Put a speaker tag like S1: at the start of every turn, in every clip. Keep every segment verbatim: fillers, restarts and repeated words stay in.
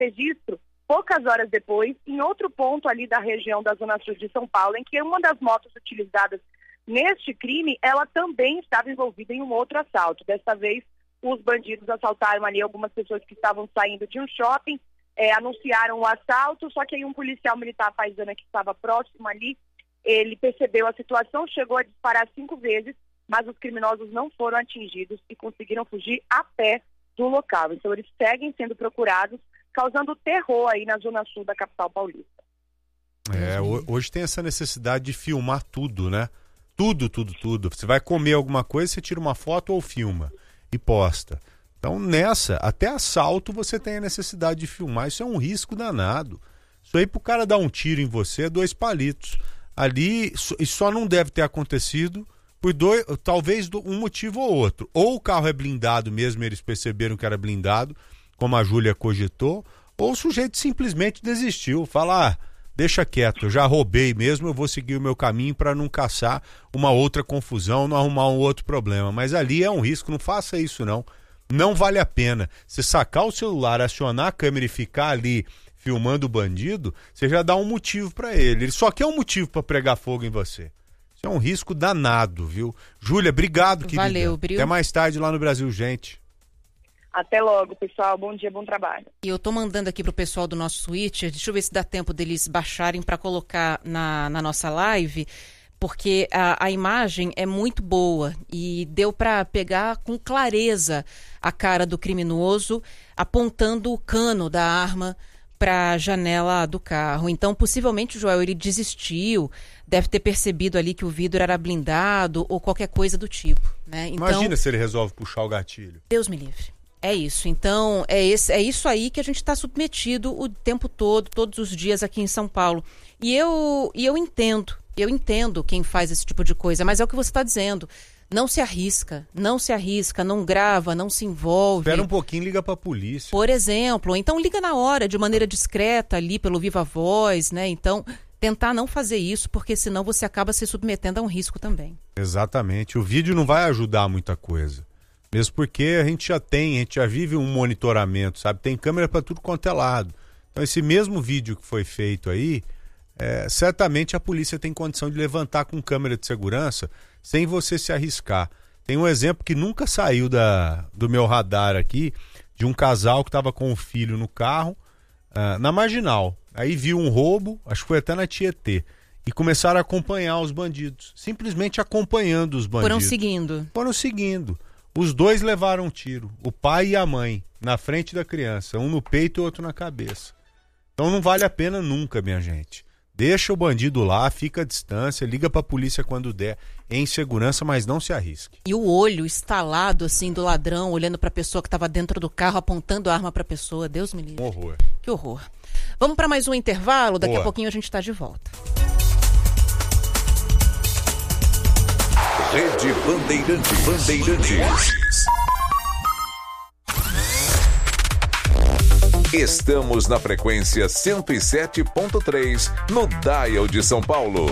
S1: registro poucas horas depois, em outro ponto ali da região da Zona Sul de São Paulo, em que uma das motos utilizadas neste crime, ela também estava envolvida em um outro assalto. Dessa vez, os bandidos assaltaram ali algumas pessoas que estavam saindo de um shopping, é, anunciaram o assalto, só que aí um policial militar paisana que estava próximo ali, ele percebeu a situação, chegou a disparar cinco vezes, mas os criminosos não foram atingidos e conseguiram fugir a pé do local. Então eles seguem sendo procurados, causando terror aí na Zona Sul da capital paulista.
S2: É, hoje tem essa necessidade de filmar tudo, né? Tudo, tudo, tudo. Você vai comer alguma coisa, você tira uma foto ou filma e posta. Então nessa, até assalto você tem a necessidade de filmar. Isso é um risco danado. Isso aí pro cara dar um tiro em você é dois palitos. Ali, isso só não deve ter acontecido por dois, talvez um motivo ou outro. Ou o carro é blindado mesmo, eles perceberam que era blindado, como a Júlia cogitou, ou o sujeito simplesmente desistiu, fala, ah, deixa quieto, eu já roubei mesmo, eu vou seguir o meu caminho para não caçar uma outra confusão, não arrumar um outro problema. Mas ali é um risco, não faça isso não. Não vale a pena. Se sacar o celular, acionar a câmera e ficar ali filmando o bandido, você já dá um motivo para ele. Ele só quer um motivo para pregar fogo em você. Isso é um risco danado, viu? Júlia, obrigado, querida.
S3: Valeu, Bril.
S2: Até mais tarde lá no Brasil, gente.
S1: Até logo, pessoal. Bom dia, bom trabalho.
S3: E eu tô mandando aqui pro pessoal do nosso Twitter, deixa eu ver se dá tempo deles baixarem para colocar na, na nossa live, porque a, a imagem é muito boa e deu para pegar com clareza a cara do criminoso apontando o cano da arma para a janela do carro. Então, possivelmente, Joel, ele desistiu, deve ter percebido ali que o vidro era blindado ou qualquer coisa do tipo, né? Então,
S2: imagina se ele resolve puxar o gatilho.
S3: Deus me livre. É isso. Então, é, esse, é isso aí que a gente está submetido o tempo todo, todos os dias aqui em São Paulo. E eu, e eu entendo, eu entendo quem faz esse tipo de coisa, mas é o que você está dizendo. Não se arrisca, não se arrisca, não grava, não se envolve.
S2: Espera um pouquinho, liga pra polícia.
S3: Por exemplo, então liga na hora, de maneira discreta ali, pelo Viva Voz, né? Então, tentar não fazer isso, porque senão você acaba se submetendo a um risco também.
S2: Exatamente. O vídeo não vai ajudar muita coisa. Mesmo porque a gente já tem, a gente já vive um monitoramento, sabe? Tem câmera para tudo quanto é lado. Então esse mesmo vídeo que foi feito aí, é, certamente a polícia tem condição de levantar com câmera de segurança sem você se arriscar. Tem um exemplo que nunca saiu da, do meu radar aqui, de um casal que estava com o filho no carro, uh, na Marginal. Aí viu um roubo, acho que foi até na Tietê, e começaram a acompanhar os bandidos. Simplesmente acompanhando os bandidos.
S3: Foram seguindo.
S2: Foram seguindo. Os dois levaram um tiro, o pai e a mãe, na frente da criança, um no peito e outro na cabeça. Então não vale a pena nunca, minha gente. Deixa o bandido lá, fica à distância, liga pra polícia quando der, em segurança, mas não se arrisque.
S3: E o olho estalado, assim, do ladrão, olhando pra pessoa que estava dentro do carro, apontando a arma pra pessoa, Deus me livre.
S2: Um horror.
S3: Que horror. Vamos para mais um intervalo, daqui
S2: Boa.
S3: a pouquinho a gente tá de volta.
S4: Rede Bandeirantes. Bandeirantes. Estamos na frequência cento e sete ponto três no Dial de São Paulo.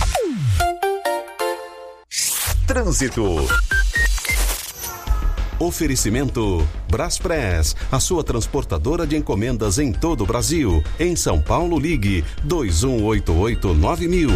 S4: Trânsito. Oferecimento Braspress, a sua transportadora de encomendas em todo o Brasil. Em São Paulo, ligue dois um oito oito nove mil.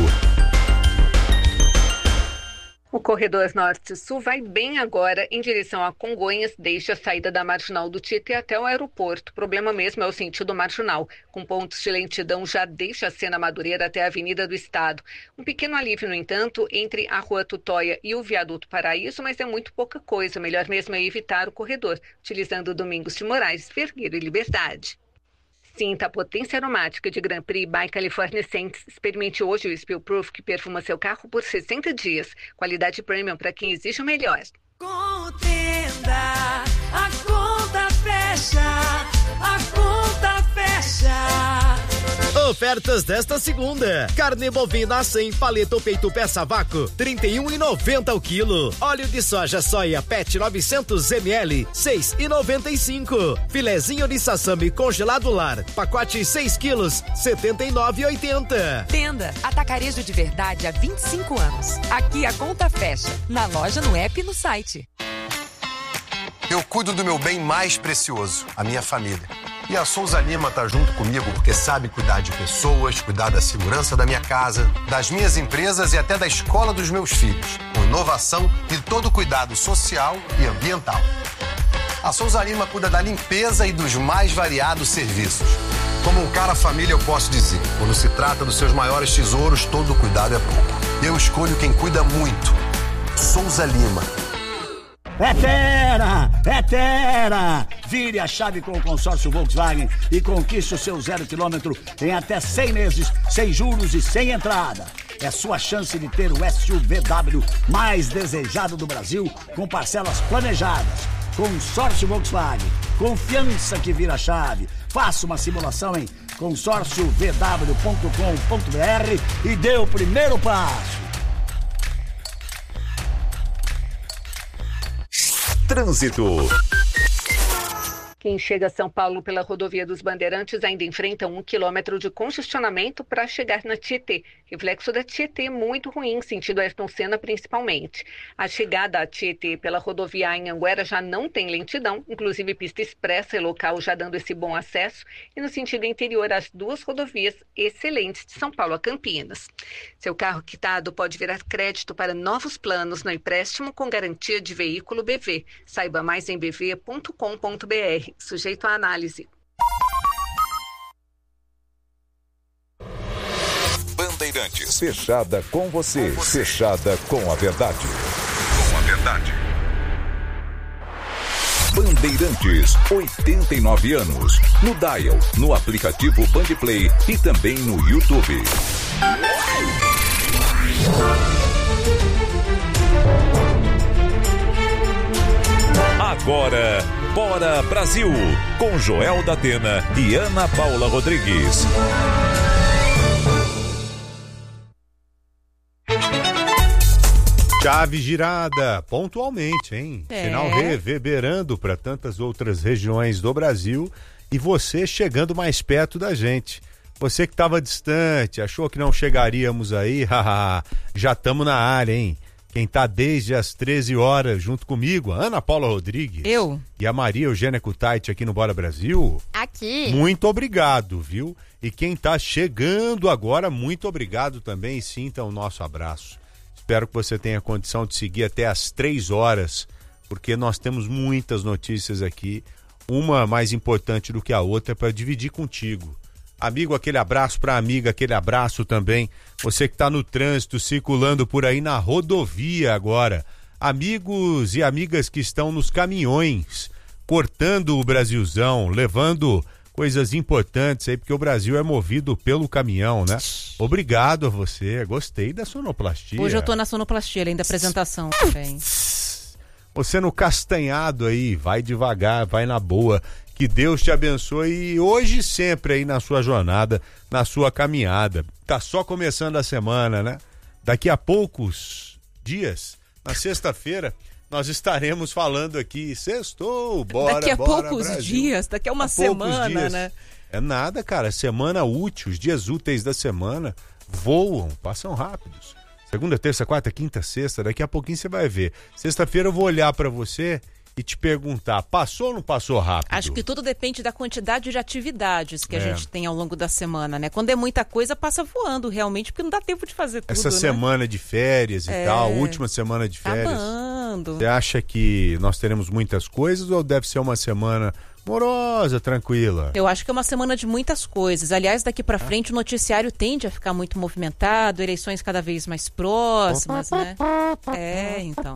S5: O corredor Norte-Sul vai bem agora em direção a Congonhas, deixa a saída da Marginal do Tietê até o aeroporto. O problema mesmo é o sentido marginal, com pontos de lentidão já deixa a Sena Madureira até a Avenida do Estado. Um pequeno alívio, no entanto, entre a Rua Tutóia e o Viaduto Paraíso, mas é muito pouca coisa. Melhor mesmo é evitar o corredor, utilizando Domingos de Moraes, Vergueiro e Liberdade. Sinta a potência aromática de Grand Prix by California Scents. Experimente hoje o Spill Proof, que perfuma seu carro por sessenta dias. Qualidade premium para quem exige o melhor.
S6: Contenda, a conta fecha, a conta fecha.
S7: Ofertas desta segunda: carne bovina a cem, paleta ou peito peça vácuo, trinta e um reais e noventa centavos o quilo. Óleo de soja soia Pet novecentos mililitros, seis reais e noventa e cinco centavos. Filezinho de sassami congelado lar, pacote seis quilos, setenta e nove reais e oitenta centavos.
S8: Tenda Atacarejo de Verdade há vinte e cinco anos. Aqui a conta fecha, na loja, no app e no site.
S9: Eu cuido do meu bem mais precioso, a minha família. E a Souza Lima tá junto comigo porque sabe cuidar de pessoas, cuidar da segurança da minha casa, das minhas empresas e até da escola dos meus filhos, com inovação e todo o cuidado social e ambiental. A Souza Lima cuida da limpeza e dos mais variados serviços. Como um cara família, eu posso dizer, quando se trata dos seus maiores tesouros, todo cuidado é pouco. Eu escolho quem cuida muito. Souza Lima.
S10: É Terra! É Terra! Vire a chave com o consórcio Volkswagen e conquiste o seu zero quilômetro em até cem meses, sem juros e sem entrada. É sua chance de ter o S U V W mais desejado do Brasil, com parcelas planejadas. Consórcio Volkswagen. Confiança que vira chave. Faça uma simulação em consórcio v w ponto com ponto b r e dê o primeiro passo.
S11: Trânsito.
S5: Quem chega a São Paulo pela rodovia dos Bandeirantes ainda enfrenta um quilômetro de congestionamento para chegar na Tietê. Reflexo da Tietê muito ruim, sentido Ayrton Senna principalmente. A chegada à Tietê pela rodovia Anhanguera já não tem lentidão, inclusive pista expressa e local já dando esse bom acesso. E no sentido interior, as duas rodovias excelentes de São Paulo a Campinas. Seu carro quitado pode virar crédito para novos planos no empréstimo com garantia de veículo B V. Saiba mais em b v ponto com ponto b r. Sujeito à análise.
S11: Bandeirantes. Fechada com você. com você. Fechada com a verdade. Com a verdade. Bandeirantes, oitenta e nove anos. No Dial, no aplicativo Bandplay e também no YouTube. Agora, Bora Brasil, com Joel da Atena e Ana Paula Rodrigues.
S2: Chave girada, pontualmente, hein?
S3: É.
S2: Sinal reverberando para tantas outras regiões do Brasil e você chegando mais perto da gente. Você que estava distante, achou que não chegaríamos aí, já estamos na área, hein? Quem tá desde as treze horas junto comigo, a Ana Paula Rodrigues.
S3: Eu.
S2: E a Maria Eugênia Kutaiti aqui no Bora Brasil.
S3: Aqui.
S2: Muito obrigado, viu? E quem tá chegando agora, muito obrigado também. E sinta o nosso abraço. Espero que você tenha condição de seguir até as três horas, porque nós temos muitas notícias aqui. Uma mais importante do que a outra para dividir contigo. Amigo, aquele abraço para amiga, aquele abraço também. Você que está no trânsito, circulando por aí na rodovia agora. Amigos e amigas que estão nos caminhões, cortando o Brasilzão, levando coisas importantes aí, porque o Brasil é movido pelo caminhão, né? Obrigado a você, gostei da sonoplastia.
S3: Hoje eu tô na sonoplastia, além da apresentação também.
S2: Você no castanhado aí, vai devagar, vai na boa. Que Deus te abençoe e hoje e sempre aí na sua jornada, na sua caminhada. Tá só começando a semana, né? Daqui a poucos dias, na sexta-feira, nós estaremos falando aqui, sextou, bora,
S3: Daqui a
S2: bora,
S3: poucos
S2: Brasil.
S3: dias, daqui a uma
S2: a
S3: semana,
S2: dias.
S3: né?
S2: É nada, cara, semana útil, os dias úteis da semana voam, passam rápidos. Segunda, terça, quarta, quinta, sexta, daqui a pouquinho você vai ver. Sexta-feira eu vou olhar pra você e te perguntar, passou ou não passou rápido?
S3: Acho que tudo depende da quantidade de atividades que a
S2: É.
S3: gente tem ao longo da semana, né? Quando é muita coisa, passa voando realmente, porque não dá tempo de fazer tudo,
S2: Essa
S3: né?
S2: semana de férias e
S3: É.
S2: tal, última semana de férias.
S3: Acabando.
S2: Você acha que nós teremos muitas coisas ou deve ser uma semana morosa, tranquila?
S3: Eu acho que é uma semana de muitas coisas. Aliás, daqui pra frente o noticiário tende a ficar muito movimentado, eleições cada vez mais próximas, né? É, então.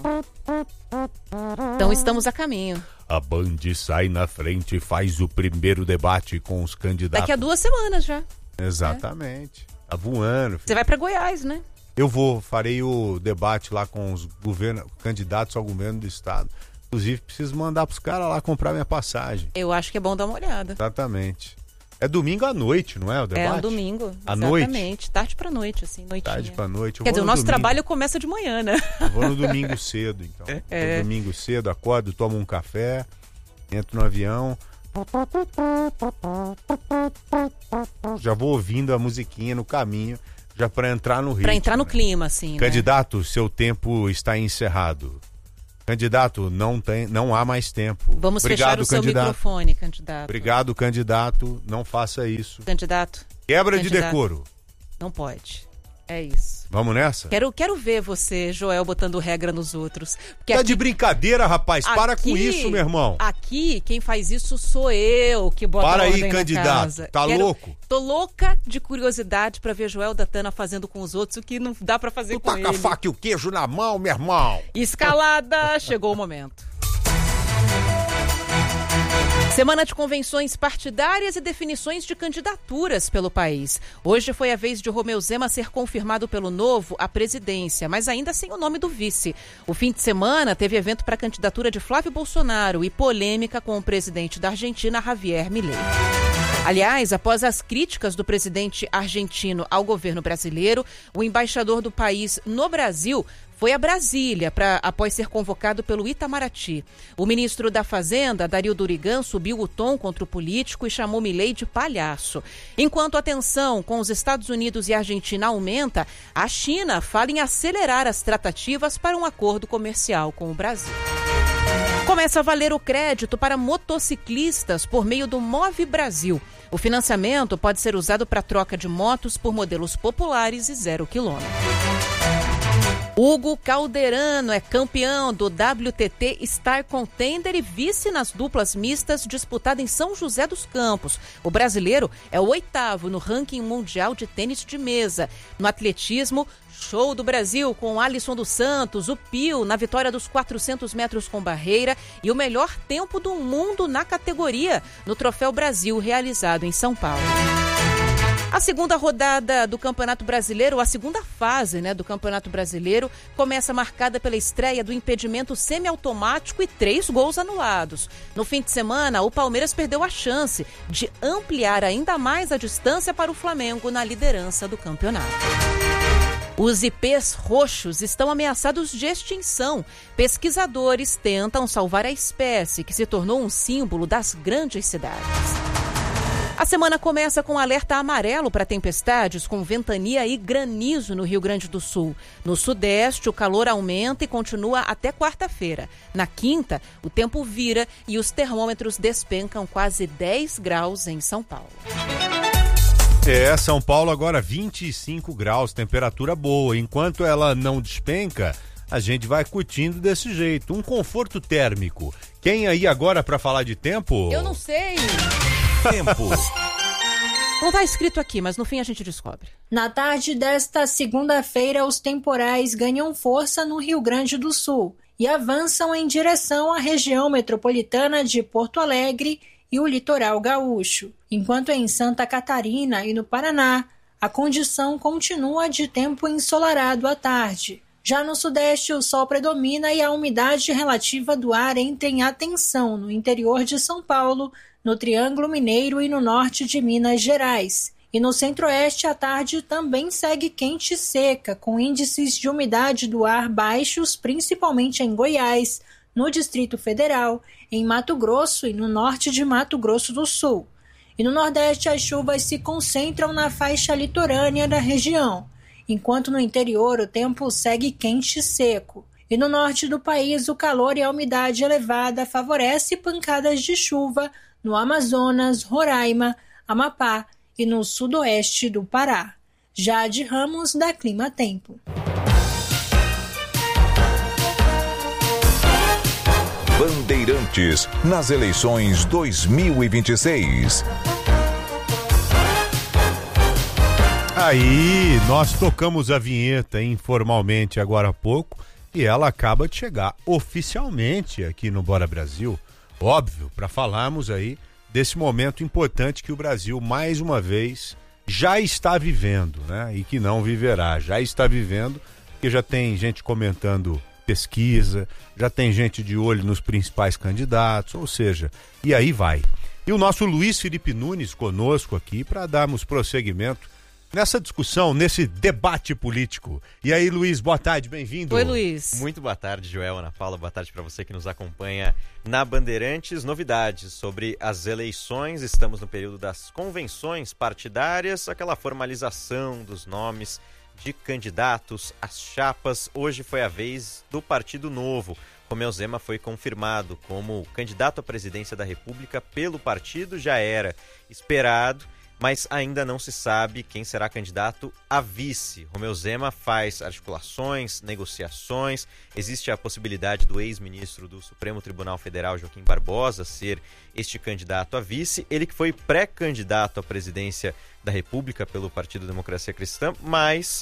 S3: Então estamos a caminho.
S2: A Band sai na frente e faz o primeiro debate com os candidatos.
S3: Daqui a duas semanas já.
S2: Exatamente. Tá voando.
S3: Você vai pra Goiás, né?
S2: Eu vou, farei o debate lá com os governo, candidatos ao governo do estado. Inclusive, preciso mandar pros caras lá comprar minha passagem.
S3: Eu acho que é bom dar uma olhada.
S2: Exatamente. É domingo à noite, não é o debate?
S3: É um domingo.
S2: À
S3: exatamente.
S2: noite?
S3: Tarde pra noite, assim, noitinha.
S2: Tarde pra noite. Eu
S3: Quer
S2: vou
S3: dizer, o
S2: no
S3: nosso
S2: domingo.
S3: trabalho começa de manhã, né?
S2: Eu vou no domingo cedo, então.
S3: É.
S2: No domingo cedo, acordo, tomo um café, entro no avião. Já vou ouvindo a musiquinha no caminho, já para entrar no ritmo.
S3: Pra entrar no
S2: né?
S3: clima, assim, né?
S2: Candidato, seu tempo está encerrado. Candidato, não, tem, não há mais tempo.
S3: Vamos
S2: Obrigado,
S3: fechar o seu
S2: candidato.
S3: microfone, candidato.
S2: Obrigado, candidato. Não faça isso.
S3: Candidato.
S2: Quebra
S3: candidato.
S2: de decoro.
S3: Não pode. É isso.
S2: Vamos nessa?
S3: Quero, quero ver você, Joel, botando regra nos outros. Porque
S2: tá
S3: aqui,
S2: de brincadeira, rapaz. Para
S3: aqui,
S2: com isso, meu irmão.
S3: Aqui, quem faz isso sou eu, que bota
S2: Para
S3: ordem
S2: aí,
S3: na
S2: candidato.
S3: casa.
S2: Tá
S3: Quero,
S2: louco?
S3: Tô louca de curiosidade pra ver Joel Datana fazendo com os outros o que não dá pra fazer
S2: tu
S3: com
S2: tá
S3: ele.
S2: com a faca e o queijo na mão, meu irmão.
S3: Escalada, chegou o momento. Semana de convenções partidárias e definições de candidaturas pelo país. Hoje foi a vez de Romeu Zema ser confirmado pelo Novo à presidência, mas ainda sem o nome do vice. O fim de semana teve evento para a candidatura de Flávio Bolsonaro e polêmica com o presidente da Argentina, Javier Milei. Aliás, após as críticas do presidente argentino ao governo brasileiro, o embaixador do país no Brasil foi a Brasília pra, após ser convocado pelo Itamaraty. O ministro da Fazenda, Dario Durigan, subiu o tom contra o político e chamou Milei de palhaço. Enquanto a tensão com os Estados Unidos e a Argentina aumenta, a China fala em acelerar as tratativas para um acordo comercial com o Brasil. Começa a valer o crédito para motociclistas por meio do Move Brasil. O financiamento pode ser usado para troca de motos por modelos populares e zero quilômetro. Hugo Calderano é campeão do W T T Star Contender e vice nas duplas mistas disputada em São José dos Campos. O brasileiro é o oitavo no ranking mundial de tênis de mesa. No atletismo, show do Brasil com Alisson dos Santos, o Pio, na vitória dos quatrocentos metros com barreira e o melhor tempo do mundo na categoria no Troféu Brasil realizado em São Paulo. A segunda rodada do Campeonato Brasileiro, a segunda fase, né, do Campeonato Brasileiro, começa marcada pela estreia do impedimento semiautomático e três gols anulados. No fim de semana, o Palmeiras perdeu a chance de ampliar ainda mais a distância para o Flamengo na liderança do campeonato. Os ipês roxos estão ameaçados de extinção. Pesquisadores tentam salvar a espécie, que se tornou um símbolo das grandes cidades. A semana começa com alerta amarelo para tempestades, com ventania e granizo no Rio Grande do Sul. No sudeste, o calor aumenta e continua até quarta-feira. Na quinta, o tempo vira e os termômetros despencam quase dez graus em São Paulo.
S2: É, São Paulo agora vinte e cinco graus, temperatura boa. Enquanto ela não despenca, a gente vai curtindo desse jeito. Um conforto térmico. Quem aí agora para falar de tempo?
S3: Eu não sei.
S2: Tempo.
S3: Não está escrito aqui, mas no fim a gente descobre.
S12: Na tarde desta segunda-feira, os temporais ganham força no Rio Grande do Sul e avançam em direção à região metropolitana de Porto Alegre e o litoral gaúcho, enquanto em Santa Catarina e no Paraná, a condição continua de tempo ensolarado à tarde. Já no sudeste, o sol predomina e a umidade relativa do ar entra em atenção no interior de São Paulo, no Triângulo Mineiro e no norte de Minas Gerais. E no centro-oeste, a tarde também segue quente e seca, com índices de umidade do ar baixos, principalmente em Goiás, no Distrito Federal, em Mato Grosso e no norte de Mato Grosso do Sul. E no nordeste, as chuvas se concentram na faixa litorânea da região, enquanto no interior o tempo segue quente e seco. E no norte do país, o calor e a umidade elevada favorece pancadas de chuva no Amazonas, Roraima, Amapá e no sudoeste do Pará. Jade Ramos, da Clima Tempo.
S11: Bandeirantes nas eleições dois mil e vinte e seis.
S2: Aí, nós tocamos a vinheta informalmente agora há pouco e ela acaba de chegar oficialmente aqui no Bora Brasil. Óbvio, para falarmos aí desse momento importante que o Brasil, mais uma vez, já está vivendo, né? E que não viverá, já está vivendo, porque já tem gente comentando pesquisa, já tem gente de olho nos principais candidatos, ou seja, e aí vai. E o nosso Luiz Felipe Nunes conosco aqui para darmos prosseguimento nessa discussão, nesse debate político. E aí, Luiz, boa tarde, bem-vindo.
S3: Oi, Luiz.
S13: Muito boa tarde, Joel, Ana Paula, boa tarde para você que nos acompanha na Bandeirantes. Novidades sobre as eleições, estamos no período das convenções partidárias, aquela formalização dos nomes de candidatos às chapas. Hoje foi a vez do Partido Novo. Romeu Zema foi confirmado como candidato à presidência da República pelo partido, já era esperado, mas ainda não se sabe quem será candidato a vice. Romeu Zema faz articulações, negociações, existe a possibilidade do ex-ministro do Supremo Tribunal Federal, Joaquim Barbosa, ser este candidato a vice. Ele que foi pré-candidato à presidência da República pelo Partido Democracia Cristã, mas,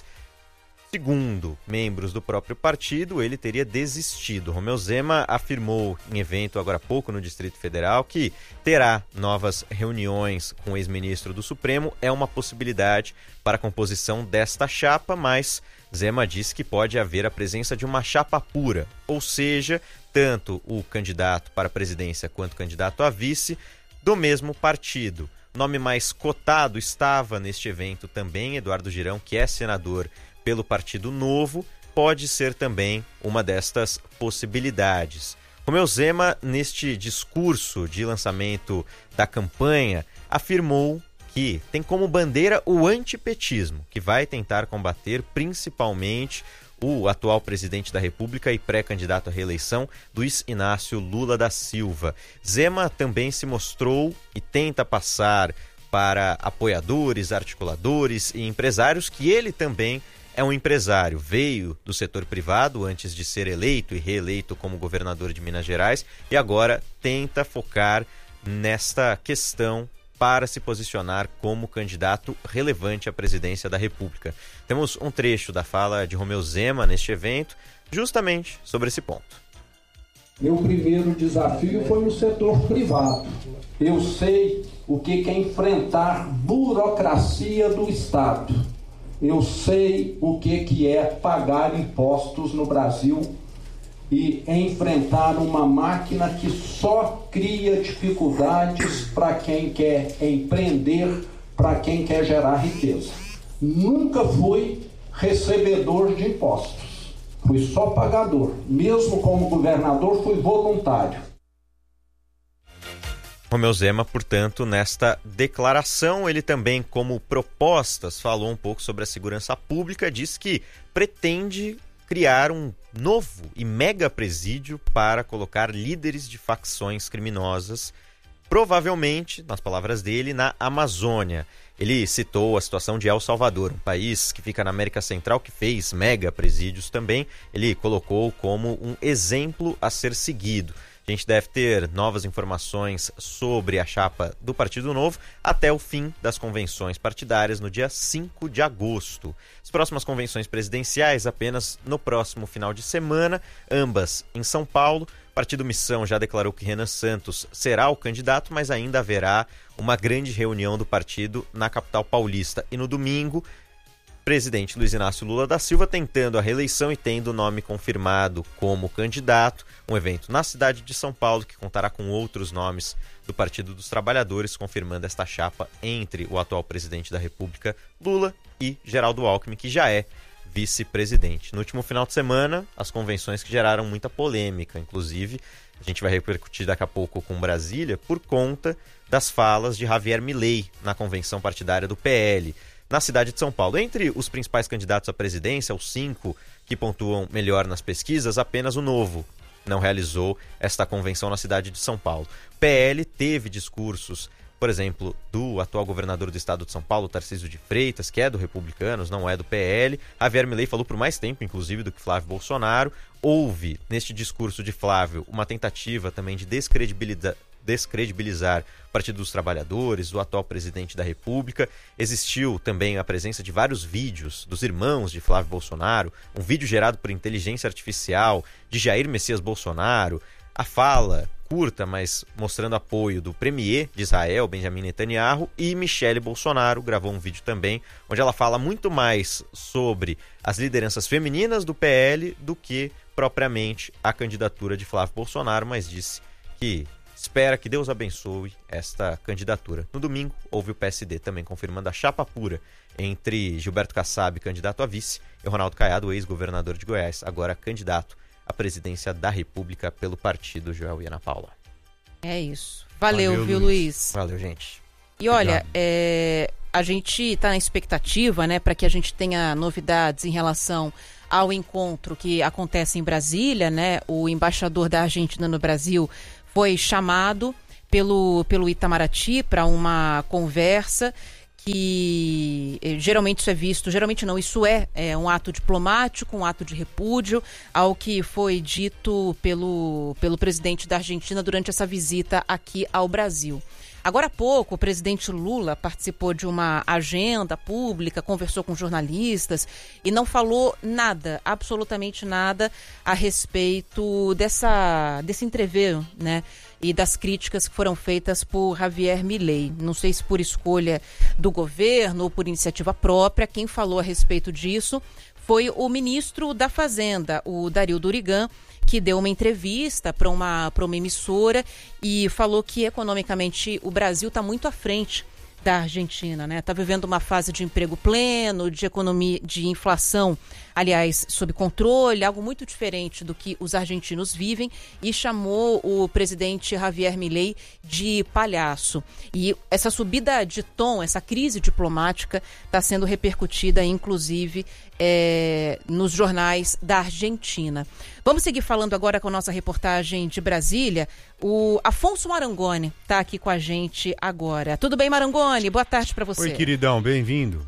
S13: segundo membros do próprio partido, ele teria desistido. Romeu Zema afirmou em evento agora há pouco no Distrito Federal que terá novas reuniões com o ex-ministro do Supremo. É uma possibilidade para a composição desta chapa, mas Zema disse que pode haver a presença de uma chapa pura, ou seja, tanto o candidato para a presidência quanto o candidato a vice do mesmo partido. O nome mais cotado estava neste evento também, Eduardo Girão, que é senador pelo Partido Novo, pode ser também uma destas possibilidades. Romeu Zema, neste discurso de lançamento da campanha, afirmou que tem como bandeira o antipetismo, que vai tentar combater principalmente o atual presidente da República e pré-candidato à reeleição, Luiz Inácio Lula da Silva. Zema também se mostrou e tenta passar para apoiadores, articuladores e empresários que ele também é um empresário, veio do setor privado antes de ser eleito e reeleito como governador de Minas Gerais e agora tenta focar nesta questão para se posicionar como candidato relevante à presidência da República. Temos um trecho da fala de Romeu Zema neste evento, justamente sobre esse ponto.
S14: Meu primeiro desafio foi no setor privado. Eu sei o que é enfrentar burocracia do Estado. Eu sei o que, que é pagar impostos no Brasil e enfrentar uma máquina que só cria dificuldades para quem quer empreender, para quem quer gerar riqueza. Nunca fui recebedor de impostos, fui só pagador. Mesmo como governador, fui voluntário.
S13: Romeu Zema, portanto, nesta declaração, ele também, como propostas, falou um pouco sobre a segurança pública, disse que pretende criar um novo e mega presídio para colocar líderes de facções criminosas, provavelmente, nas palavras dele, na Amazônia. Ele citou a situação de El Salvador, um país que fica na América Central, que fez mega presídios também. Ele colocou como um exemplo a ser seguido. A gente deve ter novas informações sobre a chapa do Partido Novo até o fim das convenções partidárias no dia cinco de agosto. As próximas convenções presidenciais apenas no próximo final de semana, ambas em São Paulo. O Partido Missão já declarou que Renan Santos será o candidato, mas ainda haverá uma grande reunião do partido na capital paulista. E no domingo, presidente Luiz Inácio Lula da Silva tentando a reeleição e tendo o nome confirmado como candidato. Um evento na cidade de São Paulo que contará com outros nomes do Partido dos Trabalhadores, confirmando esta chapa entre o atual presidente da República, Lula, e Geraldo Alckmin, que já é vice-presidente. No último final de semana, as convenções que geraram muita polêmica, inclusive, a gente vai repercutir daqui a pouco com Brasília, por conta das falas de Javier Milei na convenção partidária do P L, na cidade de São Paulo. Entre os principais candidatos à presidência, os cinco que pontuam melhor nas pesquisas, apenas o Novo não realizou esta convenção na cidade de São Paulo. O P L teve discursos, por exemplo, do atual governador do estado de São Paulo, Tarcísio de Freitas, que é do Republicanos, não é do P L. Javier Milei falou por mais tempo, inclusive, do que Flávio Bolsonaro. Houve, neste discurso de Flávio, uma tentativa também de descredibilidade descredibilizar o Partido dos Trabalhadores, o atual presidente da República. Existiu também a presença de vários vídeos dos irmãos de Flávio Bolsonaro, um vídeo gerado por inteligência artificial de Jair Messias Bolsonaro, a fala curta, mas mostrando apoio do premier de Israel, Benjamin Netanyahu, e Michele Bolsonaro gravou um vídeo também, onde ela fala muito mais sobre as lideranças femininas do P L do que propriamente a candidatura de Flávio Bolsonaro, mas disse que espera que Deus abençoe esta candidatura. No domingo, houve o P S D também confirmando a chapa pura entre Gilberto Kassab, candidato a vice, e Ronaldo Caiado, ex-governador de Goiás, agora candidato à presidência da República pelo partido. Joel e Ana Paula.
S3: É isso. Valeu, Valeu viu, Luiz?
S13: Valeu, gente.
S3: E olha, é, a gente está na expectativa, né, para que a gente tenha novidades em relação ao encontro que acontece em Brasília, né? O embaixador da Argentina no Brasil foi chamado pelo, pelo Itamaraty para uma conversa que geralmente isso é visto, geralmente não, isso é, é um ato diplomático, um ato de repúdio ao que foi dito pelo, pelo presidente da Argentina durante essa visita aqui ao Brasil. Agora há pouco, o presidente Lula participou de uma agenda pública, conversou com jornalistas e não falou nada, absolutamente nada, a respeito dessa, desse entreveiro, né? E das críticas que foram feitas por Javier Milei. Não sei se por escolha do governo ou por iniciativa própria, quem falou a respeito disso foi o ministro da Fazenda, o Dario Durigan, que deu uma entrevista para uma, para uma emissora e falou que economicamente o Brasil está muito à frente da Argentina, né? Está vivendo uma fase de emprego pleno, de economia, de inflação, aliás, sob controle, algo muito diferente do que os argentinos vivem, e chamou o presidente Javier Milei de palhaço. E essa subida de tom, essa crise diplomática está sendo repercutida, inclusive, é, nos jornais da Argentina. Vamos seguir falando agora com a nossa reportagem de Brasília. O Afonso Marangoni está aqui com a gente agora. Tudo bem, Marangoni? Boa tarde para você.
S2: Oi, queridão, bem-vindo.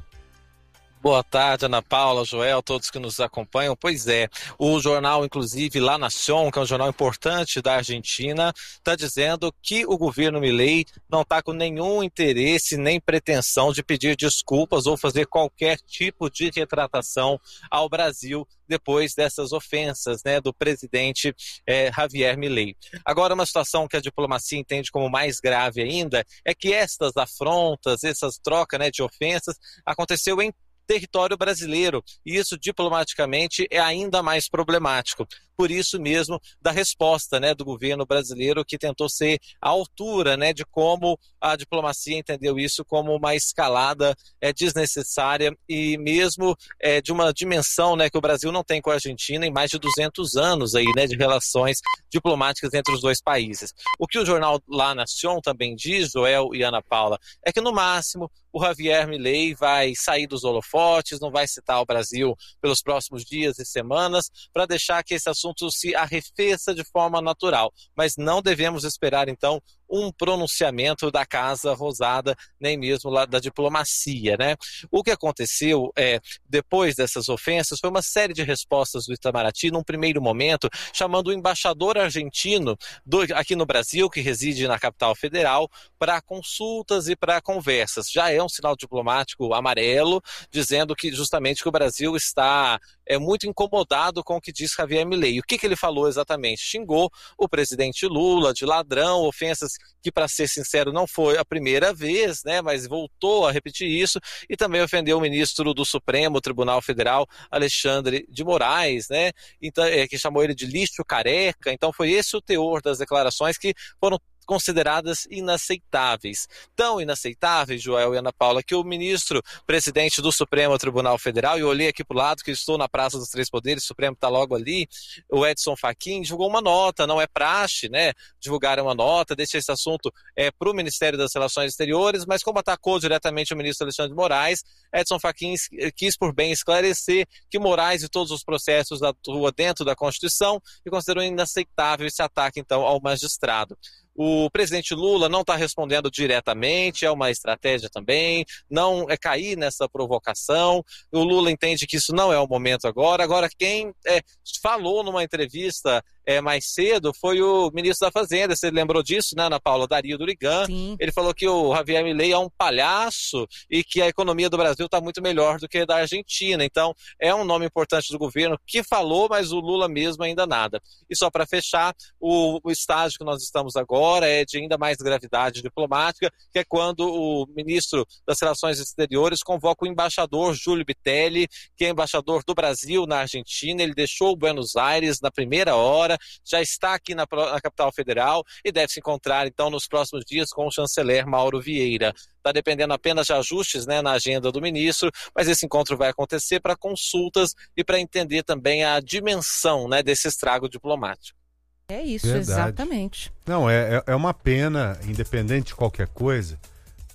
S15: Boa tarde, Ana Paula, Joel, todos que nos acompanham. Pois é, o jornal, inclusive, La Nación, que é um jornal importante da Argentina, está dizendo que o governo Milei não está com nenhum interesse nem pretensão de pedir desculpas ou fazer qualquer tipo de retratação ao Brasil depois dessas ofensas, né, do presidente eh, Javier Milei. Agora, uma situação que a diplomacia entende como mais grave ainda é que estas afrontas, essas trocas, né, de ofensas, aconteceu em território brasileiro, e isso diplomaticamente é ainda mais problemático. Por isso mesmo, da resposta, né, do governo brasileiro, que tentou ser à altura, né, de como a diplomacia entendeu isso como uma escalada é, desnecessária e mesmo é, de uma dimensão, né, que o Brasil não tem com a Argentina em mais de duzentos anos aí, né, de relações diplomáticas entre os dois países. O que o jornal La Nación também diz, Joel e Ana Paula, é que no máximo o Javier Milei vai sair dos holofotes, não vai citar o Brasil pelos próximos dias e semanas, para deixar que esse assunto se arrefeça de forma natural. Mas não devemos esperar, então, um pronunciamento da Casa Rosada, nem mesmo lá da diplomacia, né? O que aconteceu é, depois dessas ofensas foi uma série de respostas do Itamaraty, num primeiro momento, chamando o embaixador argentino do, aqui no Brasil, que reside na capital federal, para consultas e para conversas. Já é um sinal diplomático amarelo, dizendo que justamente que o Brasil está é, muito incomodado com o que diz Javier Milei. O que, que ele falou exatamente? Xingou o presidente Lula de ladrão, ofensas que, para ser sincero, não foi a primeira vez, né, mas voltou a repetir isso, e também ofendeu o ministro do Supremo Tribunal Federal, Alexandre de Moraes, né, então, é, que chamou ele de lixo careca. Então foi esse o teor das declarações que foram consideradas inaceitáveis. Tão inaceitáveis, Joel e Ana Paula, que o ministro presidente do Supremo Tribunal Federal, e eu olhei aqui para o lado que estou na Praça dos Três Poderes, o Supremo está logo ali, o Edson Fachin, divulgou uma nota, não é praxe, né, divulgar uma nota, deixa esse assunto é, para o Ministério das Relações Exteriores, mas como atacou diretamente o ministro Alexandre de Moraes, Edson Fachin quis por bem esclarecer que Moraes e todos os processos atuam dentro da Constituição e considerou inaceitável esse ataque, então, ao magistrado. O presidente Lula não está respondendo diretamente, é uma estratégia também, não é cair nessa provocação. O Lula entende que isso não é o momento agora. Agora, quem é, falou numa entrevista é, mais cedo foi o ministro da Fazenda, você lembrou disso, né, Ana Paula? Dario Durigan. Sim. Ele falou que o Javier Milei é um palhaço e que a economia do Brasil está muito melhor do que a da Argentina. Então, é um nome importante do governo que falou, mas o Lula mesmo ainda nada. E só para fechar, o, o estágio que nós estamos agora é de ainda mais gravidade diplomática, que é quando o ministro das Relações Exteriores convoca o embaixador Júlio Bitelli, que é embaixador do Brasil na Argentina. Ele deixou Buenos Aires na primeira hora, já está aqui na, na capital federal e deve se encontrar, então, nos próximos dias com o chanceler Mauro Vieira. Está dependendo apenas de ajustes, né, na agenda do ministro, mas esse encontro vai acontecer para consultas e para entender também a dimensão, né, desse estrago diplomático.
S3: É isso,
S2: Verdade.
S3: Exatamente.
S2: Não, é, é uma pena, independente de qualquer coisa,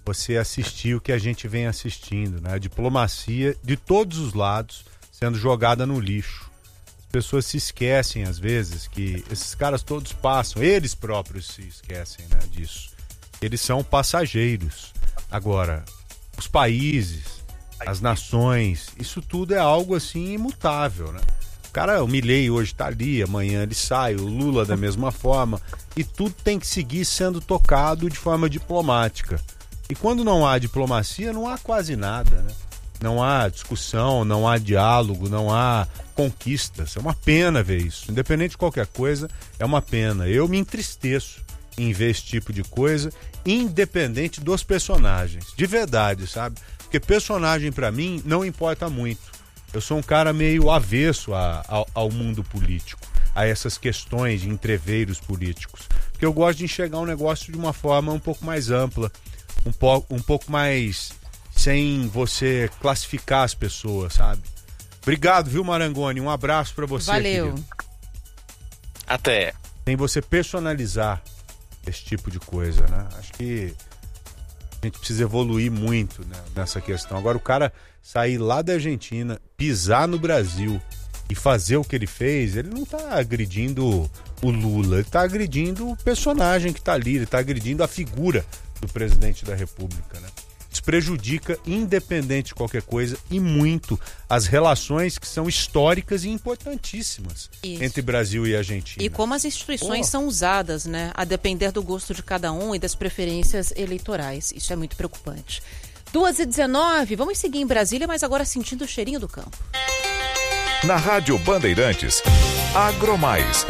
S2: você assistir o que a gente vem assistindo, né? A diplomacia de todos os lados sendo jogada no lixo. As pessoas se esquecem, às vezes, que esses caras todos passam, eles próprios se esquecem, né, disso. Eles são passageiros. Agora, os países, as nações, isso tudo é algo assim imutável, né? O cara, o Milei hoje tá ali, amanhã ele sai, o Lula da mesma forma, e tudo tem que seguir sendo tocado de forma diplomática. E quando não há diplomacia, não há quase nada, né? Não há discussão, não há diálogo, não há conquistas. É uma pena ver isso. Independente de qualquer coisa, é uma pena. Eu me entristeço em ver esse tipo de coisa, independente dos personagens. De verdade, sabe? Porque personagem, pra mim, não importa muito. Eu sou um cara meio avesso a, a, ao mundo político, a essas questões de entreveiros políticos. Porque eu gosto de enxergar um negócio de uma forma um pouco mais ampla, um, po, um pouco mais sem você classificar as pessoas, sabe? Obrigado, viu, Marangoni? Um abraço pra você,
S3: valeu.
S2: Querido.
S15: Até.
S2: Sem você personalizar esse tipo de coisa, né? Acho que a gente precisa evoluir muito, né, nessa questão. Agora, o cara sair lá da Argentina, pisar no Brasil e fazer o que ele fez, ele não tá agredindo o Lula, ele tá agredindo o personagem que tá ali, ele tá agredindo a figura do presidente da República, né? Isso prejudica, independente de qualquer coisa, e muito as relações que são históricas e importantíssimas Isso. entre Brasil e Argentina.
S3: E como as instituições
S2: oh.
S3: são usadas, né, a depender do gosto de cada um e das preferências eleitorais. Isso é muito preocupante. duas e dezenove, vamos seguir em Brasília, mas agora sentindo o cheirinho do campo.
S11: Na Rádio Bandeirantes, Agromais.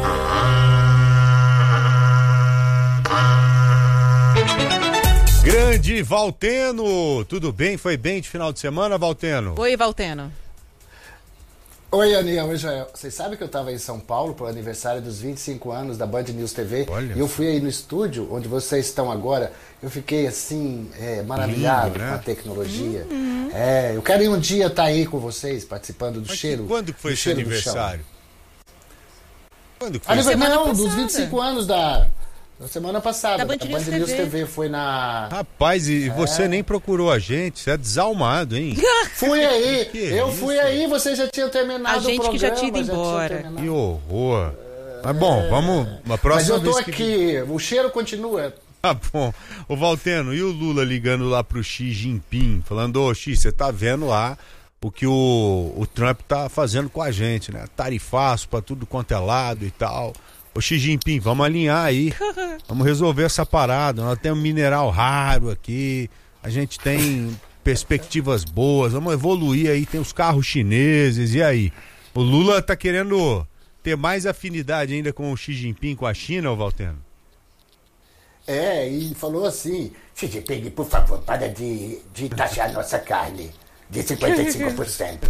S2: Grande Valteno, tudo bem? Foi bem de final de semana, Valteno?
S3: Oi, Valteno.
S16: Oi, Aniel, oi, Joel. Vocês sabem que eu estava em São Paulo para o aniversário dos vinte e cinco anos da Band News T V.
S2: Olha.
S16: E eu fui aí no estúdio, onde vocês estão agora. Eu fiquei assim, é, maravilhado Lindo, né? com a tecnologia. Uhum. É, eu quero ir um dia estar tá aí com vocês, participando do
S2: Mas
S16: cheiro.
S2: Que, quando que foi esse aniversário? Quando que foi?
S16: Aniversário não, dos vinte e cinco anos da... Na semana passada,
S3: da Band,
S16: a Band News, News T V. T V foi na...
S2: Rapaz, e é. você nem procurou a gente, você é desalmado, hein?
S16: Fui aí, que eu
S2: isso?
S16: fui aí, você já tinha terminado
S3: a gente
S16: o programa.
S3: que já tinha ido embora.
S16: Tinha
S2: que horror. Mas bom, vamos, uma próxima
S16: Mas eu tô
S2: vez
S16: aqui,
S2: que...
S16: o cheiro continua.
S2: Tá bom. Ô Valteno, e o Lula ligando lá pro Xi Jinping, falando, ô Xi, você tá vendo lá o que o, o Trump tá fazendo com a gente, né? Tarifaço pra tudo quanto é lado e tal. Ô Xi Jinping, vamos alinhar aí, vamos resolver essa parada, nós temos um mineral raro aqui, a gente tem perspectivas boas, vamos evoluir aí, tem os carros chineses, e aí? O Lula tá querendo ter mais afinidade ainda com o Xi Jinping, com a China, ô Valteno?
S16: É, e falou assim, Xi Jinping, por favor, para de, de taxar nossa carne de cinquenta e cinco por cento.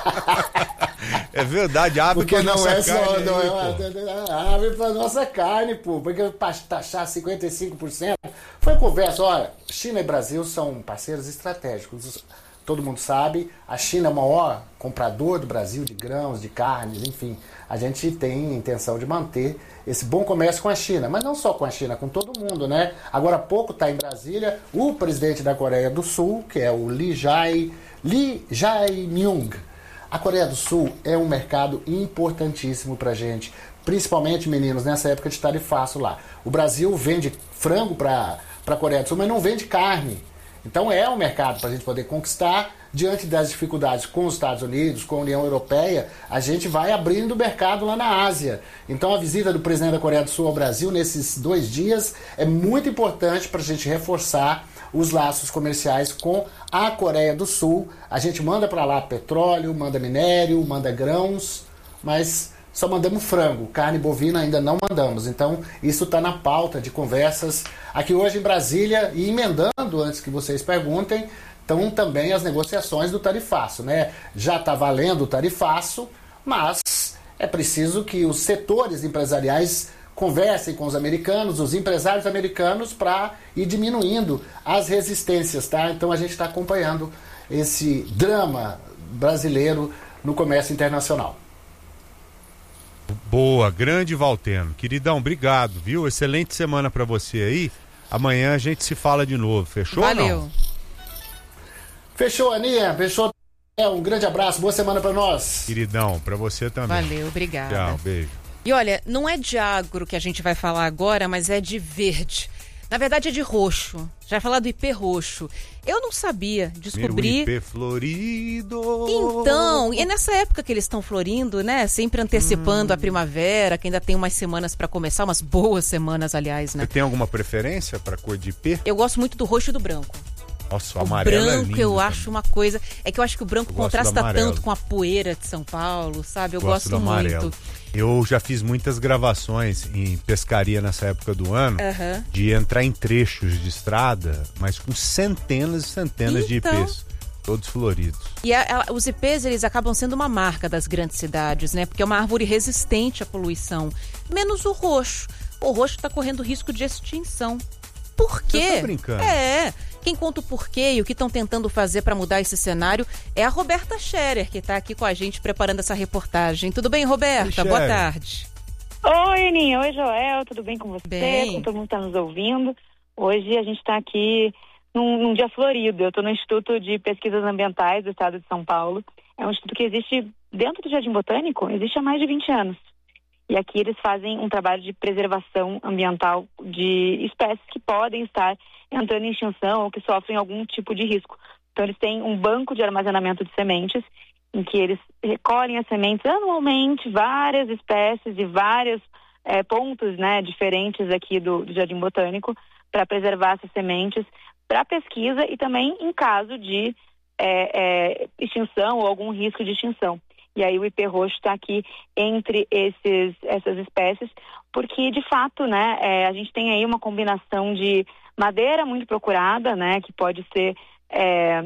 S2: É verdade, abre
S16: porque
S2: pra
S16: não
S2: nossa
S16: é
S2: carne
S16: só,
S2: aí,
S16: não é, abre pra nossa carne, pô, porque taxar cinquenta e cinco por cento foi conversa. Olha, China e Brasil são parceiros estratégicos, todo mundo sabe, a China é o maior comprador do Brasil de grãos, de carnes, enfim, a gente tem intenção de manter esse bom comércio com a China, mas não só com a China, com todo mundo, né? Agora há pouco está em Brasília o presidente da Coreia do Sul, que é o Lee Jae Lee Jae-myung. A Coreia do Sul é um mercado importantíssimo pra gente, principalmente, meninos, nessa época de tarifaço lá. O Brasil vende frango para a Coreia do Sul, mas não vende carne. Então é um mercado para a gente poder conquistar. Diante das dificuldades com os Estados Unidos, com a União Europeia, a gente vai abrindo o mercado lá na Ásia. Então a visita do presidente da Coreia do Sul ao Brasil nesses dois dias é muito importante para a gente reforçar os laços comerciais com a Coreia do Sul. A gente manda para lá petróleo, manda minério, manda grãos, mas só mandamos frango, carne bovina ainda não mandamos. Então isso está na pauta de conversas aqui hoje em Brasília. E emendando, antes que vocês perguntem, estão também as negociações do tarifaço, né? Já está valendo o tarifaço, mas é preciso que os setores empresariais conversem com os americanos, os empresários americanos, para ir diminuindo as resistências, tá? Então a gente está acompanhando esse drama brasileiro no comércio internacional.
S2: Boa, grande Valteno. Queridão, obrigado, viu? Excelente semana para você aí. Amanhã a gente se fala de novo, fechou?
S3: Valeu.
S2: Não?
S16: Fechou, Aninha, fechou. É, um grande abraço, boa semana pra nós.
S2: Queridão, pra você também.
S3: Valeu, obrigada.
S2: Tchau, beijo.
S3: E olha, não é de agro que a gente vai falar agora, mas é de verde. Na verdade é de roxo. Já vai falar do ipê roxo. Eu não sabia, descobri...
S2: Meu ipê florido.
S3: Então, e é nessa época que eles estão florindo, né? Sempre antecipando
S2: hum.
S3: a primavera, que ainda tem umas semanas para começar, umas boas semanas, aliás, né?
S2: Você tem alguma preferência para cor de ipê?
S3: Eu gosto muito do roxo e do branco.
S2: Nossa, o,
S3: o
S2: amarelo
S3: branco
S2: é lindo
S3: eu
S2: também.
S3: acho uma coisa... É que eu acho que o branco
S2: eu
S3: contrasta tanto com a poeira de São Paulo, sabe? Eu gosto,
S2: gosto do amarelo.
S3: muito.
S2: Eu já fiz muitas gravações em pescaria nessa época do ano,
S3: uhum.
S2: de entrar em trechos de estrada, mas com centenas e centenas então... de ipês, todos floridos.
S3: E a, a, os ipês, eles acabam sendo uma marca das grandes cidades, né? Porque é uma árvore resistente à poluição. Menos o roxo. O roxo está correndo risco de extinção. Por quê?
S2: Você tá brincando?
S3: É... Quem conta o porquê e o que estão tentando fazer para mudar esse cenário é a Roberta Scherer, que está aqui com a gente preparando essa reportagem. Tudo bem, Roberta?
S2: Oi,
S3: boa tarde.
S17: Oi, Aninha. Oi, Joel. Tudo bem com você?
S3: Bem.
S17: Com todo mundo que está nos ouvindo. Hoje a gente está aqui num, num dia florido. Eu estou no Instituto de Pesquisas Ambientais do Estado de São Paulo. É um instituto que existe dentro do Jardim Botânico, existe há mais de vinte anos. E aqui eles fazem um trabalho de preservação ambiental de espécies que podem estar entrando em extinção ou que sofrem algum tipo de risco. Então eles têm um banco de armazenamento de sementes em que eles recolhem as sementes anualmente, várias espécies e vários é, pontos, né, diferentes aqui do, do Jardim Botânico para preservar essas sementes para pesquisa e também em caso de é, é, extinção ou algum risco de extinção. E aí o ipê roxo está aqui entre esses, essas espécies, porque de fato, né, é, a gente tem aí uma combinação de madeira muito procurada, né, que pode ser é,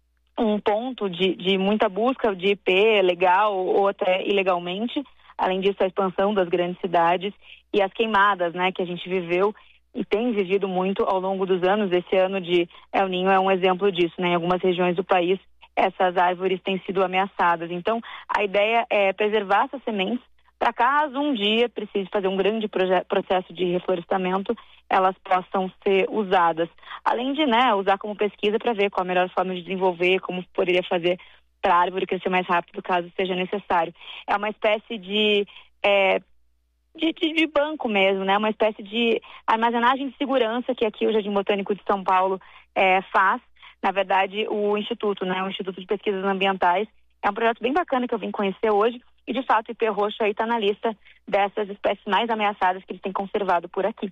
S17: um ponto de, de muita busca de ipê legal ou até ilegalmente. Além disso, a expansão das grandes cidades e as queimadas, né, que a gente viveu e tem vivido muito ao longo dos anos. Esse ano de El Niño é um exemplo disso, né, em algumas regiões do país essas árvores têm sido ameaçadas. Então, a ideia é preservar essas sementes para caso um dia precise fazer um grande processo de reflorestamento, elas possam ser usadas. Além de, né, usar como pesquisa para ver qual a melhor forma de desenvolver, como poderia fazer para a árvore crescer mais rápido, caso seja necessário. É uma espécie de, é, de, de, de banco mesmo, né? Uma espécie de armazenagem de segurança que aqui o Jardim Botânico de São Paulo é, faz. Na verdade, o Instituto, né, o Instituto de Pesquisas Ambientais, é um projeto bem bacana que eu vim conhecer hoje e, de fato, o ipê roxo aí está na lista dessas espécies mais ameaçadas que eles têm conservado por aqui.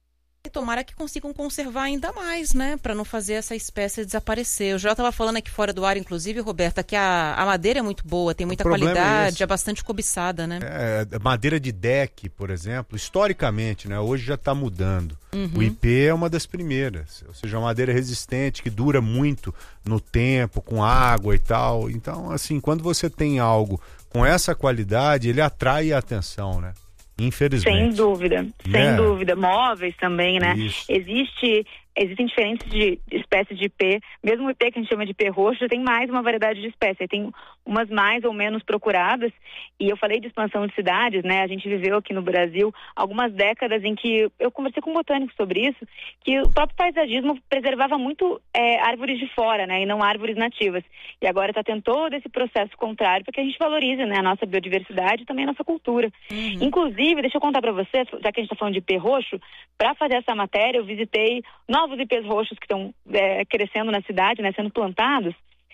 S3: E tomara que consigam conservar ainda mais, né, para não fazer essa espécie desaparecer. Eu já estava falando aqui fora do ar, inclusive, Roberta, que a, a madeira é muito boa, tem muita qualidade, é, é bastante cobiçada, né?
S2: É, madeira de deck, por exemplo, historicamente, né, hoje já está mudando.
S3: Uhum.
S2: O ipê é uma das primeiras, ou seja, uma madeira resistente que dura muito no tempo, com água e tal. Então, assim, quando você tem algo com essa qualidade, ele atrai a atenção, né? Infelizmente.
S17: Sem dúvida, sem
S2: É.
S17: dúvida. Móveis também, né?
S2: Isso.
S17: Existe, existem diferentes de, espécies de ipê. Mesmo o ipê que a gente chama de ipê roxo, tem mais uma variedade de espécies. Tem umas mais ou menos procuradas. E eu falei de expansão de cidades, né? A gente viveu aqui no Brasil algumas décadas em que eu conversei com botânicos sobre isso, que o próprio paisagismo preservava muito é, árvores de fora, né? E não árvores nativas. E agora está tendo todo esse processo contrário para que a gente valorize, né, a nossa biodiversidade e também a nossa cultura.
S3: Uhum.
S17: Inclusive, deixa eu contar para você, já que a gente está falando de ipê roxo, para fazer essa matéria eu visitei novos ipês roxos que estão é, crescendo na cidade, né, sendo plantados.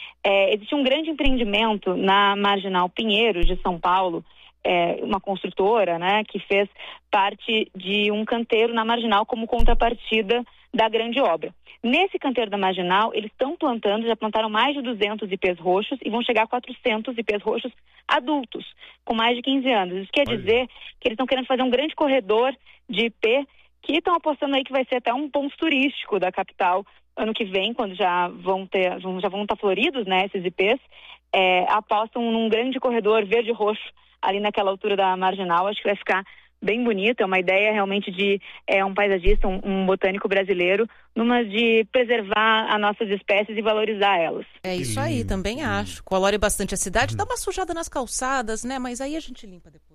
S17: É, existe um grande empreendimento na Marginal Pinheiros de São Paulo, é, uma construtora, né, que fez parte de um canteiro na Marginal como contrapartida da grande obra. Nesse canteiro da Marginal, eles estão plantando, já plantaram mais de duzentos ipês roxos e vão chegar a quatrocentos ipês roxos adultos, com mais de quinze anos. Isso quer dizer que eles estão querendo fazer um grande corredor de ipê, que estão apostando aí que vai ser até um ponto turístico da capital ano que vem, quando já vão ter, já vão estar floridos, né, esses ipês, é, apostam num grande corredor verde-roxo ali naquela altura da Marginal. Acho que vai ficar bem bonito. É uma ideia realmente de é, um paisagista, um, um botânico brasileiro, numa de preservar as nossas espécies e valorizar elas.
S3: É isso aí,
S2: lindo,
S3: também
S2: lindo.
S3: acho. Colore bastante a cidade, dá uma sujada nas calçadas, né? Mas aí a gente limpa depois, não tem problema.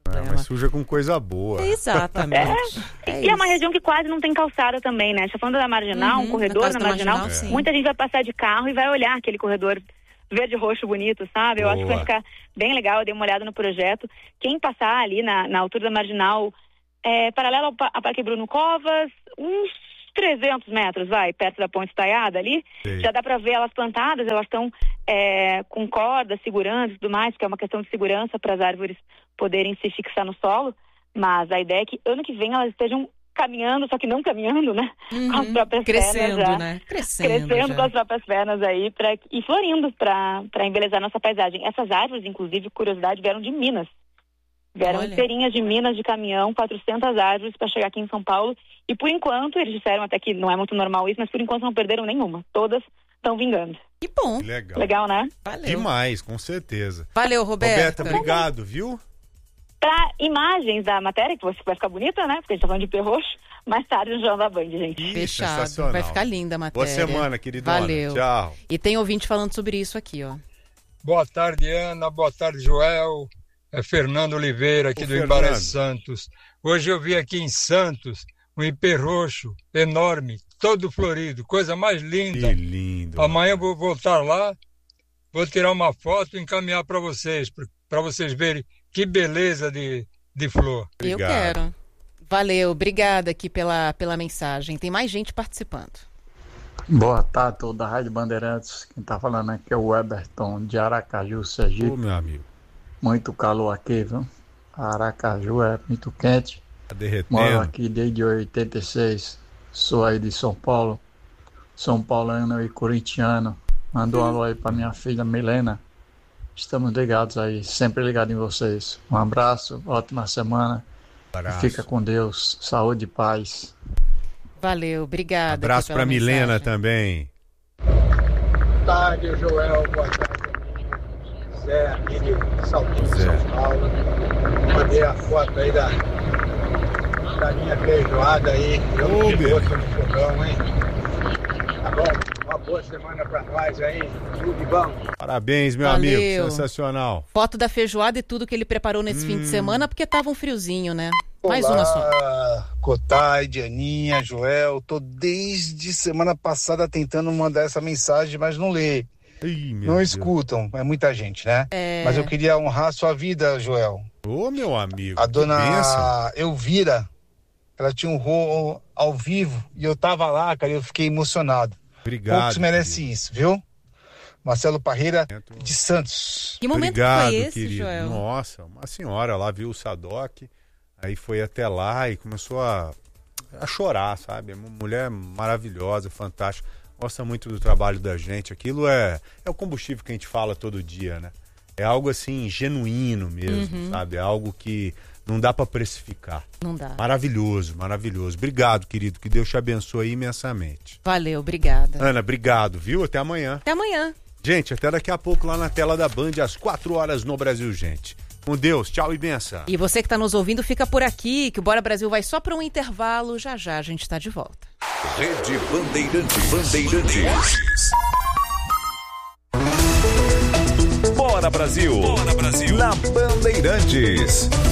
S2: É, mas suja com coisa boa.
S3: Exatamente.
S17: É, é e é uma região que quase não tem calçada também, né? A gente tá falando da Marginal, uhum, um corredor na Marginal. marginal muita gente vai passar de carro e vai olhar aquele corredor verde roxo bonito, sabe? Eu Boa. acho que vai ficar bem legal. Eu dei uma olhada no projeto. Quem passar ali na, na altura da Marginal, é, paralelo ao, ao Parque Bruno Covas, uns trezentos metros, vai, perto da Ponte Estaiada ali, Sim. já dá para ver elas plantadas, elas estão é, com corda, segurando e tudo mais, que é uma questão de segurança para as árvores poderem se fixar no solo, mas a ideia é que ano que vem elas estejam caminhando, só que não caminhando, né?
S3: Uhum,
S17: com as próprias
S3: crescendo,
S17: pernas já.
S3: né? Crescendo,
S17: Crescendo
S3: já.
S17: com as próprias pernas aí pra, e florindo para embelezar nossa paisagem. Essas árvores, inclusive, curiosidade, vieram de Minas. Vieram
S3: Olha.
S17: inteirinhas de Minas de caminhão, quatrocentas árvores para chegar aqui em São Paulo. E por enquanto, eles disseram até que não é muito normal isso, mas por enquanto não perderam nenhuma. Todas estão vingando.
S3: Que bom.
S2: Legal.
S17: Legal, né?
S3: Valeu.
S2: Demais, com certeza.
S3: Valeu, Roberta.
S2: Roberta, obrigado, viu?
S17: Para imagens da matéria, que vai ficar bonita, né? Porque a gente tá falando de perroxo, mais tarde no Jornal da Band, gente.
S2: Ih,
S3: Fechado. Vai ficar linda a matéria.
S2: Boa semana, queridona.
S3: Valeu.
S2: Tchau.
S3: E tem ouvinte falando sobre isso aqui, ó.
S18: Boa tarde, Ana. Boa tarde, Joel. É Fernando Oliveira, aqui
S2: Ô,
S18: do
S2: Fernando.
S18: Embaré Santos. Hoje eu vi aqui em Santos um ipê roxo enorme, todo florido, coisa mais linda.
S2: Que lindo.
S18: Amanhã eu vou voltar lá, vou tirar uma foto e encaminhar para vocês, para vocês verem que beleza de, de flor.
S3: Eu quero. Valeu, obrigada aqui pela, pela mensagem. Tem mais gente participando.
S19: Boa tarde, toda da Rádio Bandeirantes. Quem tá falando aqui é o Eberton de Aracaju, Sergipe.
S2: Ô, meu amigo.
S19: Muito calor aqui, viu? Aracaju é muito quente.
S2: Tá derretendo.
S19: Moro aqui desde oitenta e seis. Sou aí de São Paulo. São Paulano e corintiano. Manda um alô aí pra minha filha Milena. Estamos ligados aí, sempre ligados em vocês. Um abraço, ótima semana.
S2: Abraço.
S19: E fica com Deus. Saúde e paz.
S3: Valeu, obrigada.
S2: Abraço pra Milena também.
S20: Boa tarde, Joel. Boa tarde. Zé, aqui de Saltinho, São Paulo. Mandei a foto aí da, da minha feijoada aí. Eu de gosto no fogão, hein? Tá bom? Uma boa semana pra nós aí. Tudo de bom.
S2: Parabéns, meu
S3: Valeu.
S2: amigo. Sensacional.
S3: Foto da feijoada e tudo que ele preparou nesse hum. fim de semana, porque tava um friozinho, né? Mais
S21: Olá,
S3: uma só.
S21: Cotay, Dianinha, Joel. Tô desde semana passada tentando mandar essa mensagem, mas não lê.
S2: Ih,
S21: não
S2: Deus.
S21: escutam, é muita gente, né?
S3: É...
S21: Mas eu queria honrar a sua vida, Joel.
S2: Ô, meu amigo.
S21: A dona Elvira, ela tinha um rolo ao vivo e eu tava lá, cara, e eu fiquei emocionado.
S2: Obrigado.
S21: Poucos merecem isso, viu? Marcelo Parreira de Santos.
S3: Que momento
S2: Obrigado,
S3: foi esse,
S2: querido.
S3: Joel?
S2: Nossa, uma senhora lá viu o Sadoc, aí foi até lá e começou a, a chorar, sabe? Uma mulher maravilhosa, fantástica. Gosta muito do trabalho da gente. Aquilo é, é o combustível que a gente fala todo dia, né? É algo assim, genuíno mesmo,
S3: Uhum.
S2: sabe? É algo que não dá pra precificar.
S3: Não dá.
S2: Maravilhoso, maravilhoso. Obrigado, querido. Que Deus te abençoe imensamente.
S3: Valeu, obrigada.
S2: Ana, obrigado, viu? Até amanhã.
S3: Até amanhã.
S2: Gente, até daqui a pouco lá na tela da Band, às quatro horas no Brasil, gente. Com Deus, tchau e benção.
S3: E você que está nos ouvindo, fica por aqui, que o Bora Brasil vai só para um intervalo. Já já a gente está de volta.
S11: Rede Bandeirantes. Bandeirantes. Bora Brasil. Bora Brasil. Na Bandeirantes.